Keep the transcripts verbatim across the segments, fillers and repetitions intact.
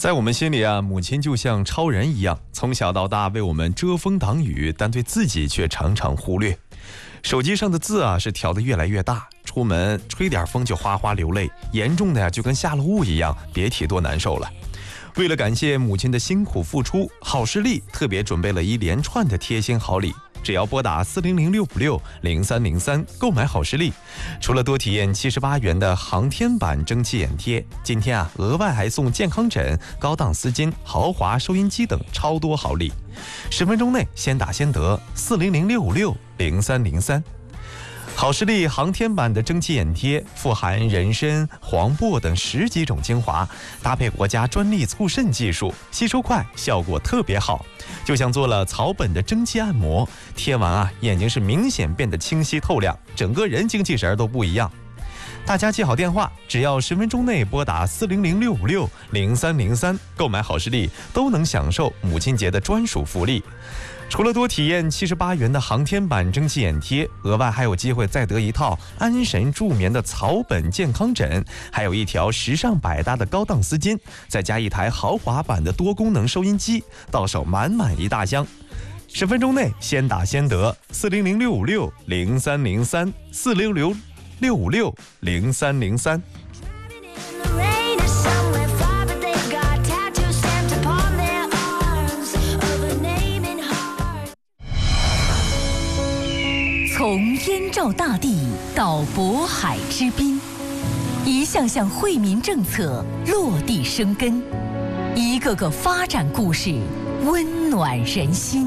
在我们心里啊，母亲就像超人一样，从小到大为我们遮风挡雨，但对自己却常常忽略。手机上的字啊是调得越来越大，出门吹点风就哗哗流泪，严重的呀就跟下了雾一样，别提多难受了。为了感谢母亲的辛苦付出，好视力特别准备了一连串的贴心好礼。只要拨打四零零六五六零三零三购买好视力，除了多体验七十八元的航天版蒸汽眼贴，今天啊额外还送健康枕、高档丝巾、豪华收音机等超多好礼。十分钟内先打先得，四零零六五六零三零三。好视力航天版的蒸汽眼贴富含人参、黄柏等十几种精华，搭配国家专利促渗技术，吸收快，效果特别好，就像做了草本的蒸汽按摩，贴完啊眼睛是明显变得清晰透亮，整个人精气神都不一样。大家记好电话，只要十分钟内拨打四零零六五六零三零三购买好视力，都能享受母亲节的专属福利。除了多体验七十八元的航天版蒸汽眼贴，额外还有机会再得一套安神助眠的草本健康枕，还有一条时尚百搭的高档丝巾，再加一台豪华版的多功能收音机，到手满满一大箱。十分钟内先打先得，四零零六五六零三零三四六六六五六零三零三。 从燕赵大地到渤海之滨，一项项惠民政策落地生根，一个个发展故事温暖人心。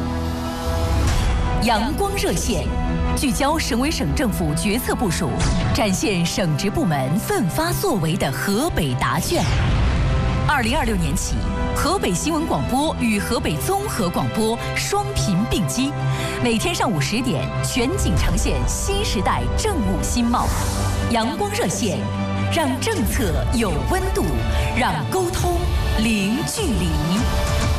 阳光热线聚焦省委省政府决策部署，展现省直部门奋发作为的河北答卷。二零二六年起，河北新闻广播与河北综合广播双频并机，每天上午十点全景呈现新时代政务新貌。阳光热线，让政策有温度，让沟通零距离。